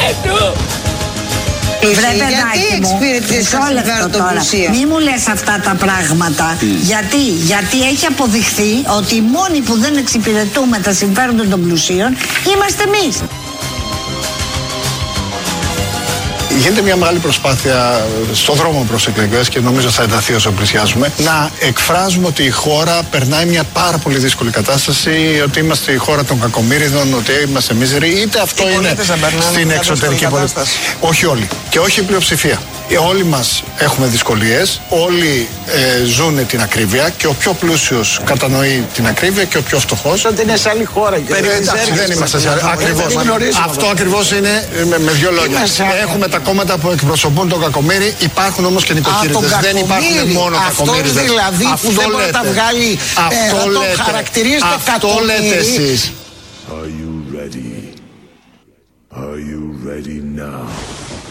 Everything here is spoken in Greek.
Βρε παιδάκι μου, μισό λεπτό τώρα. Μη μου λες αυτά τα πράγματα. Γιατί έχει αποδειχθεί ότι οι μόνοι που δεν εξυπηρετούμε τα συμφέροντα των πλουσίων είμαστε εμείς. Γίνεται μια μεγάλη προσπάθεια στον δρόμο προς εκλογές και νομίζω θα ενταθεί όσο πλησιάζουμε να εκφράζουμε ότι η χώρα περνάει μια πάρα πολύ δύσκολη κατάσταση, ότι είμαστε η χώρα των κακομοίριδων, ότι είμαστε μίζεροι, είτε αυτό είναι στην εξωτερική πολιτική. Όχι όλοι και όχι η πλειοψηφία. Όλοι μας έχουμε δυσκολίες, όλοι ζουν την ακρίβεια και ο πιο πλούσιος κατανοεί την ακρίβεια και ο πιο φτωχός. Ότι είναι σε άλλη χώρα. Εντάξει, δεν είμαστε σε άλλη χώρα. Αυτό ακριβώς είναι με δύο λόγια. Έχουμε τα κόμματα που εκπροσωπούν τον κακομοίρη, υπάρχουν όμως και νοικοκύριδες. Δεν υπάρχουν μόνο κακομοίριδες. Αυτός δηλαδή που δεν μπορεί να τα βγάλει, το χαρακτηρίζεται κακομοίρη. Αυτό λέτε εσείς. Are you ready? Are you ready now?